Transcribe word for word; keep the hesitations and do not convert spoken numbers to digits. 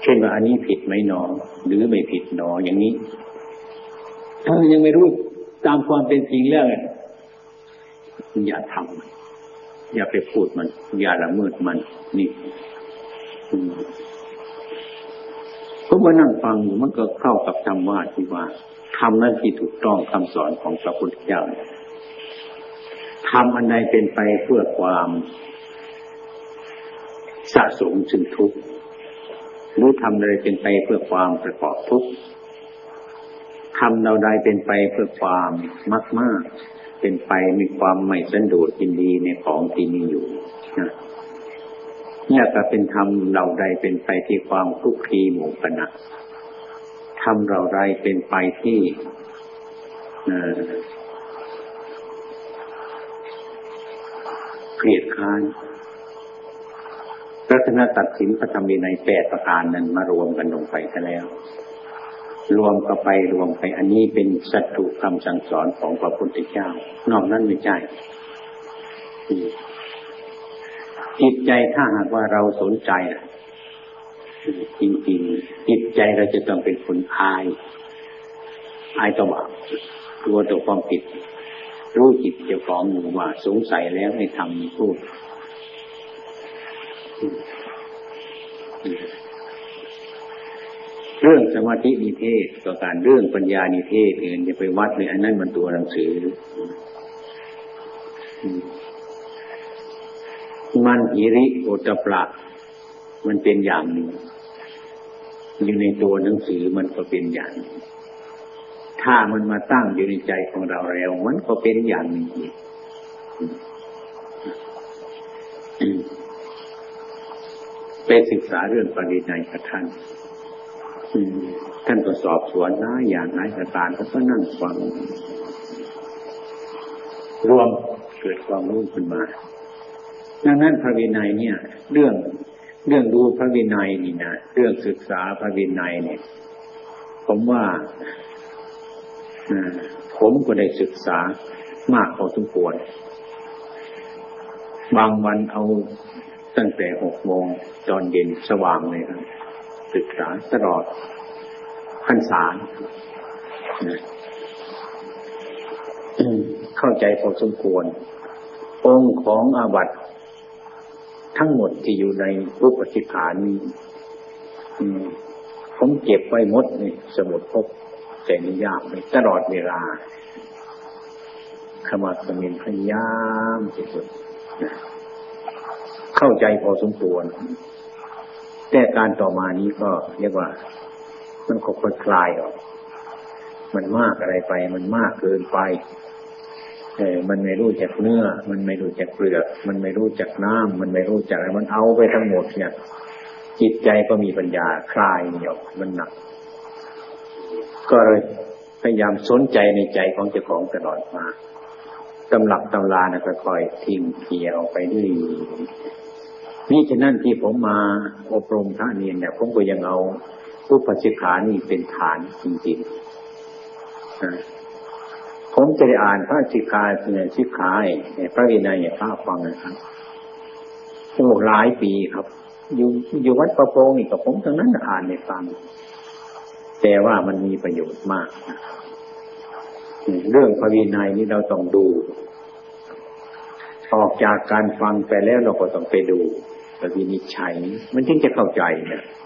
เช่นว่าอันนี้ผิดไหมหนอหรือไม่ผิดหนออย่างนี้ถ้ายังไม่รู้ตามความเป็นจริงแล้วอย่าทำอย่าไปพูดมันอย่าละเมิดมันนี่ก็มานั่งฟังมันก็เข้ากับธรรมะที่ว่าทำนั่นที่ถูกต้องคำสอนของพระพุทธเจ้าทำอันใดเป็นไปเพื่อความสะสมซึ่งทุกข์หรือทำอะไรเป็นไปเพื่อความประกอบทุกข์ทำเราใดเป็นไปเพื่อความมากมากเป็นไปมีความไม่สันโดษยินดีในของที่มีอยู่นะเนี่ยก็เป็นธรรมเราใดเป็นไปที่ความคลุกคลีหมู่คณะธรรมเราใดเป็นไปที่เกลียดค้านรัตนตัดสินพระธรรมวินัยแปดประการนั้นมารวมกันลงไปซะแล้วรวมก็ไปรวมไปอันนี้เป็นสัตถุคำสั่งสอนของพระพุทธเจ้านอกนั้นไม่ใช่จิตใจถ้าหากว่าเราสนใจจริงๆจิตใจเราจะต้องเป็นคนอายอายต่อบาปกลัวต่อความผิดรู้จิตเจ้าของอยู่ว่าสงสัยแล้วให้ทำพูดเรื่องสมาธินิเทศกับการเรื่องปัญญานิเทศอื่นจะไปวัดเลยอันนั้นมันตัวหนังสือมันหิริโอตปะมันเป็นอย่างหนึ่งอยู่ในตัวหนังสือมันก็เป็นอย่างหนึ่งถ้ามันมาตั้งอยู่ในใจของเราแล้วมันก็เป็นอย่างหนึ่งไปศึกษาเรื่องปริยัติกับท่านท่านก็สอบสวนนะอย่างไรอาจารย์เขาก็นั่งฟังรวมเกิดความรู้ขึ้นมาดังนั้นพระวินัยเนี่ยเรื่องเรื่องดูพระวินัยนี่นะเรื่องศึกษาพระวินัยเนี่ยผมว่าผมก็ได้ศึกษามากพอสมควรบางวันเอาตั้งแต่หกโมงตอนเย็นสว่างเลยครับศึกษาตลอดพรรษาเข้าใจพอสมควรองค์ของอาบัติทั้งหมดที่อยู่ในรูปสิกขานี้ผมเก็บไว้หมดในสมุดพกใจนิยามตลอดเวลาขมักเขม้นพยายามที่สุดเข้าใจพอสมควรแต่การต่อมานี้ก็เรียกว่ามันก็ค่อยคลายออกมันมากอะไรไปมันมากเกินไปเออมันไม่รู้จักเนื้อมันไม่รู้จักเปลือกมันไม่รู้จักน้ำมันไม่รู้จักอะไรมันเอาไปทั้งหมดเนี่ยจิตใจก็มีปัญญาคลายออกมันหนักก็เลยพยายามสนใจในใจของเจ้าของตลอดมาตำรับตำรานะค่อยๆทิ้งเกี่ยวไปด้วยนี่ฉะนั้นที่ผมมาอบรมพระเนรเนี่ยผมก็ยังเอารูปสิกขานี่เป็นฐานจริงๆผมจะได้อ่านพระสิกขาเนี่ยสิกขาเนี่ยพระวินัยเนี่ยพระฟังนะครับโอ้หลายปีครับอยู่อยู่วัดประโพงนี่กับผมทั้งนั้นอ่านในฟังแต่ว่ามันมีประโยชน์มากเรื่องพระวินัยนี่เราต้องดูออกจากการฟังไปแล้วเราก็ต้องไปดูและวินิจฉัยมันจึงจะเข้าใจเนี่ย